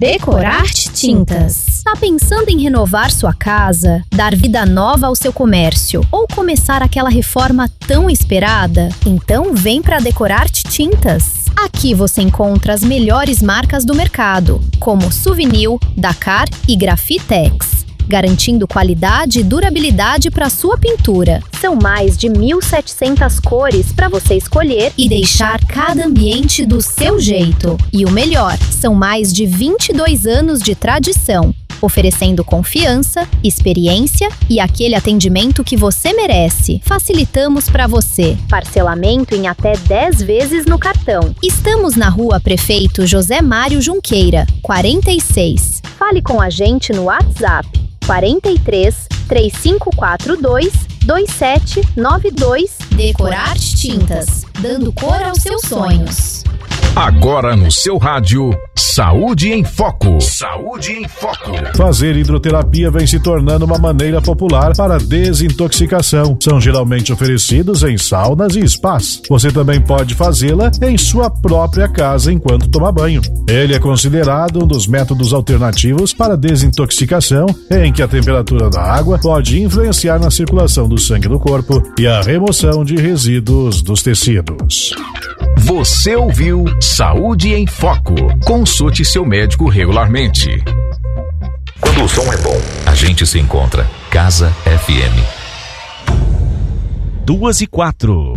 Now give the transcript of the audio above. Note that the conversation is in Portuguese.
Decorarte Tintas. Tá pensando em renovar sua casa, dar vida nova ao seu comércio ou começar aquela reforma tão esperada? Então vem para Decorarte Tintas. Aqui você encontra as melhores marcas do mercado, como Suvinil, Dakar e Grafitex, garantindo qualidade e durabilidade para sua pintura. São mais de 1.700 cores para você escolher e deixar cada ambiente do seu jeito. E o melhor, são mais de 22 anos de tradição, oferecendo confiança, experiência e aquele atendimento que você merece. Facilitamos para você. Parcelamento em até 10 vezes no cartão. Estamos na Rua Prefeito José Mário Junqueira, 46. Fale com a gente no WhatsApp 43 3542 2792. Decorarte Tintas, dando cor aos seus sonhos. Agora no seu rádio, Saúde em Foco. Saúde em Foco. Fazer hidroterapia vem se tornando uma maneira popular para desintoxicação. São geralmente oferecidos em saunas e spas. Você também pode fazê-la em sua própria casa enquanto toma banho. Ele é considerado um dos métodos alternativos para desintoxicação, em que a temperatura da água pode influenciar na circulação do sangue no corpo e a remoção de resíduos dos tecidos. Você ouviu Saúde em Foco. Consulte seu médico regularmente. Quando o som é bom, a gente se encontra. Casa FM. 2:04.